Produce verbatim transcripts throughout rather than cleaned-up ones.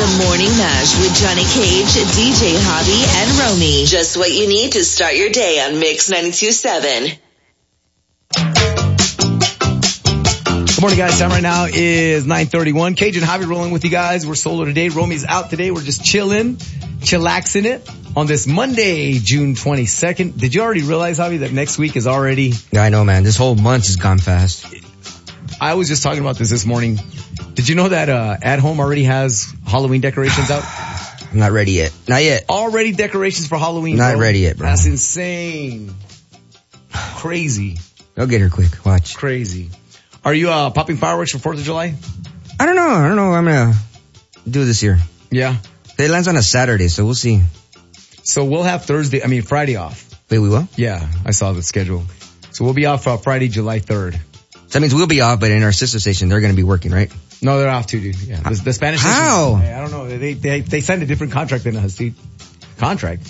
The Morning Mash with Johnny Cage, D J Hobby, and Romy. Just what you need to start your day on Mix ninety-two point seven. Good morning, guys. Time right now is nine thirty-one. Cage and Hobby rolling with you guys. We're solo today. Romy's out today. We're just chilling, chillaxing it on this Monday, June twenty-second. Did you already realize, Hobby, that next week is already... Yeah, I know, man. This whole month has gone fast. I was just talking about this this morning. Did you know that uh At Home already has Halloween decorations out? I'm not ready yet. Not yet. Already decorations for Halloween, Not bro. ready yet, bro. That's insane. Crazy. Go get her quick. Watch. Crazy. Are you uh popping fireworks for fourth of July? I don't know. I don't know what I'm going to do this year. Yeah. It lands on a Saturday, so we'll see. So we'll have Thursday, I mean Friday off. Wait, we will? Yeah, I saw the schedule. So we'll be off uh, Friday, July third. So that means we'll be off, but in our sister station, they're going to be working, right? No, they're off too, dude. Yeah. The, the Spanish How? Station, I don't know. They, they, they signed a different contract than us, dude. Contract.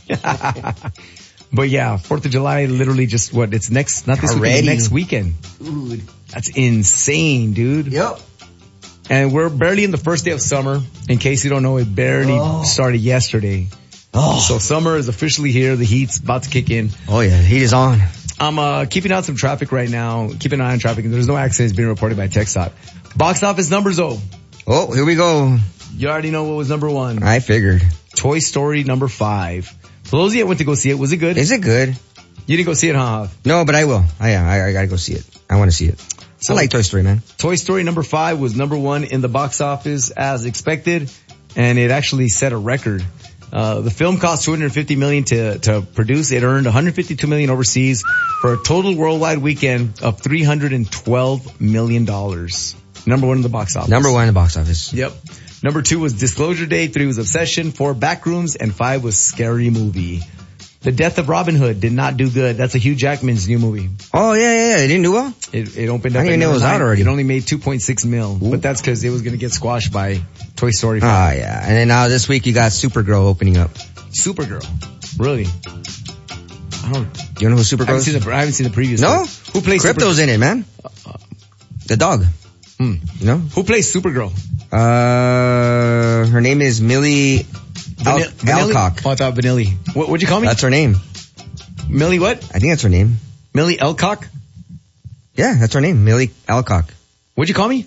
But yeah, fourth of July, literally just what? It's next, not this Already. weekend, next weekend. Dude, that's insane, dude. Yep. And we're barely in the first day of summer. In case you don't know, it barely Oh. started yesterday. Oh. So summer is officially here. The heat's about to kick in. Oh, yeah. Heat is on. I'm uh keeping out some traffic right now. Keep an eye on traffic. There's no accidents being reported by TechStop. Box office numbers, though. Oh, here we go. You already know what was number one. I figured. Toy Story number five. For those of you that went to go see it, was it good? Is it good? You didn't go see it, huh? No, but I will. I am. I, I gotta go see it. I want to see it. So, I like Toy Story, man. Toy Story number five was number one in the box office as expected, and it actually set a record. Uh, the film cost two hundred fifty million dollars to, to produce. It earned one hundred fifty-two million dollars overseas for a total worldwide weekend of three hundred twelve million dollars. Number one in the box office. Number one in the box office. Yep. Number two was Disclosure Day, three was Obsession, four Backrooms, and five was Scary Movie. The Death of Robin Hood did not do good. That's a Hugh Jackman's new movie. Oh, yeah, yeah, yeah. It didn't do well? It, it opened up. I didn't at know it was number out nine. already. It only made two point six mil, Ooh. But that's because it was going to get squashed by Toy Story five. Ah, yeah. And then now this week you got Supergirl opening up. Supergirl. Really? I don't. You know who Supergirl I haven't is? seen the, I haven't seen the previous No? one. Who plays Crypto's Supergirl? in it, man. The dog. Hmm. You know? Who plays Supergirl? Uh, her name is Millie Al- Vanil- Vanilli? Alcock. Oh, I thought Vanilli. What, what'd you call me? That's her name. Millie what? I think that's her name. Millie Elcock? Yeah, that's her name. Millie Alcock. What'd you call me?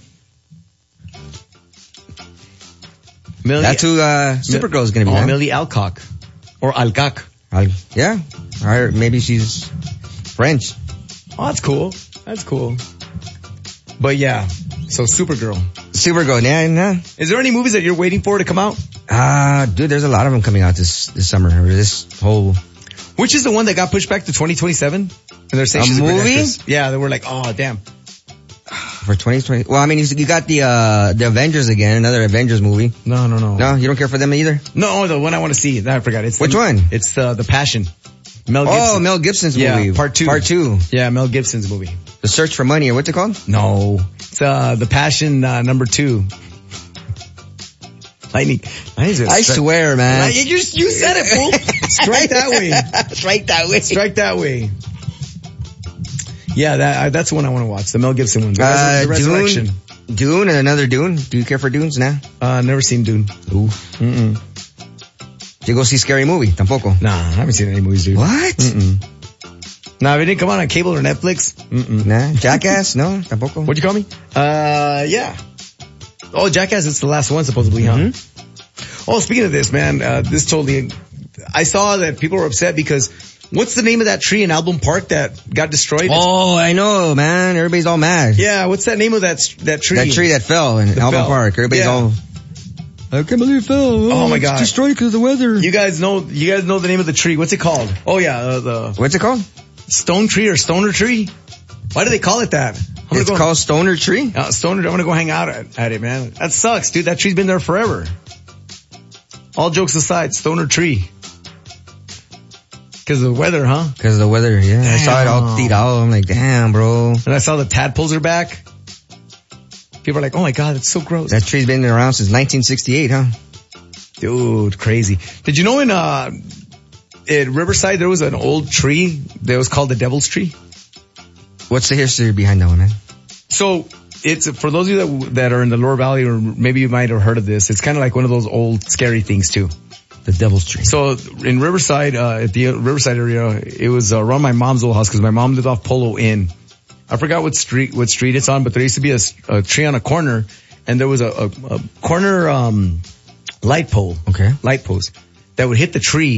Millie. That's who, uh, Supergirl's gonna be, Oh, man. Millie Alcock. Or Alcock. Al- yeah. Or maybe she's French. Oh, that's cool. That's cool. But yeah, so Supergirl. Supergirl, yeah, yeah. Is there any movies that you're waiting for to come out? Ah, uh, dude, there's a lot of them coming out this, this summer, or this whole... Which is the one that got pushed back to twenty twenty-seven? And they're saying A she's a great movie? actress. Yeah, they were like, oh, damn. For twenty twenty, well, I mean, you, you got the, uh, the Avengers again, another Avengers movie. No, no, no. No, you don't care for them either? No, the one I want to see. I forgot. It's Which the, one? It's uh, The Passion. Mel Gibson. Oh, Mel Gibson's yeah, movie. part two. Part two. Yeah, Mel Gibson's movie. The Search for Money, or what's it called? No. It's uh, The Passion uh, number two. Lightning. Lightning I swear, man. Like, you, you said it, fool. Strike that way. Strike that way. Strike that way. Yeah, that uh, that's the one I want to watch. The Mel Gibson one. The, Uh, the Resurrection. Dune, Dune and another Dune. Do you care for Dunes now? Uh, never seen Dune. Ooh. Mm-mm. Did you go see Scary Movie? Tampoco. Nah, I haven't seen any movies, dude. What? Mm-mm. Nah, if it didn't come out on cable or Netflix. Mm-mm. Nah. Jackass? No? Tampoco? What'd you call me? Uh, yeah. Oh, Jackass, it's the last one supposedly, huh? Mm-hmm. Oh, speaking of this, man, uh, this totally, I saw that people were upset because what's the name of that tree in Album Park that got destroyed? Oh, I know, man. Everybody's all mad. Yeah, what's that name of that that tree? That tree that fell in Album fell. Park. Everybody's Yeah. all... I can't believe it fell. Oh, my it's God. destroyed because of the weather. You guys know, you guys know the name of the tree. What's it called? Oh yeah, uh, the What's it called? stone tree or stoner tree. Why do they call it that? I'm gonna It's go, called Stoner Tree? uh, stoner. I'm gonna go hang out at, at it, man. That sucks, dude. That tree's been there forever. All jokes aside, stoner tree. Cause of the weather, huh? Because of the weather, yeah. Damn. I saw it all teed out. I'm like, damn, bro. And I saw the tadpoles are back. People are like, oh my God, it's so gross. That tree's been around since nineteen sixty-eight, huh? Dude, crazy. Did you know in, uh, in Riverside there was an old tree that was called the Devil's Tree? What's the history behind that one, man? So, it's, for those of you that, that are in the Lower Valley, or maybe you might have heard of this, it's kind of like one of those old scary things too. The Devil's Tree. So in Riverside, uh, at the Riverside area, it was uh, around my mom's old house because my mom lived off Polo Inn. I forgot what street, what street it's on, but there used to be a, a tree on a corner, and there was a, a, a corner, um, light pole. Okay. Light post that would hit the tree